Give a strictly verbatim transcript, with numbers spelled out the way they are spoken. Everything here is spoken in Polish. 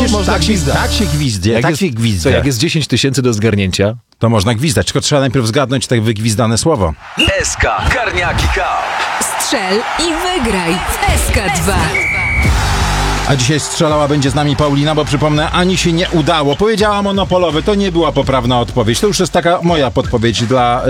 przecież można tak się, gwizdać. tak się gwizdzie, Jak tak jest- się gwizdze. Co, jak jest dziesięć tysięcy do zgarnięcia? To można gwizdać, tylko trzeba najpierw zgadnąć tak wygwizdane słowo. S K Karniaki K. Strzel i wygraj w S K dwa. A dzisiaj strzelała będzie z nami Paulina, bo przypomnę, ani się nie udało. Powiedziała monopolowy, to nie była poprawna odpowiedź. To już jest taka moja podpowiedź dla